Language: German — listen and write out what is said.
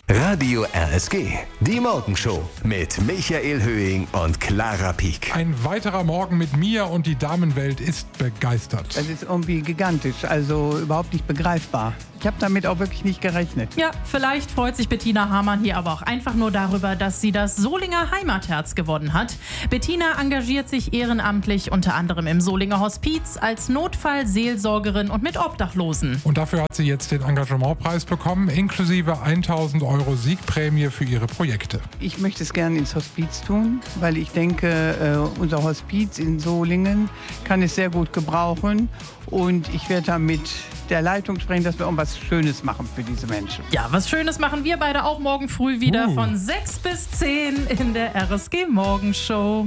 Radio RSG, die Morgenshow mit Michael Höhing und Clara Pieck. Ein weiterer Morgen mit mir und die Damenwelt ist begeistert. Das ist irgendwie gigantisch, also überhaupt nicht begreifbar. Ich habe damit auch wirklich nicht gerechnet. Ja, vielleicht freut sich Bettina Hamann hier aber auch einfach nur darüber, dass sie das Solinger Heimatherz gewonnen hat. Bettina engagiert sich ehrenamtlich unter anderem im Solinger Hospiz als Notfallseelsorgerin und mit Obdachlosen. Und dafür hat sie jetzt den Engagementpreis bekommen, inklusive 1.000 € Siegprämie für ihre Projekte. Ich möchte es gerne ins Hospiz tun, weil ich denke, unser Hospiz in Solingen kann es sehr gut gebrauchen. Und ich werde da mit der Leitung sprechen, dass wir irgendwas Schönes machen für diese Menschen. Ja, was Schönes machen wir beide auch morgen früh wieder von 6 bis 10 in der RSG Morgenshow.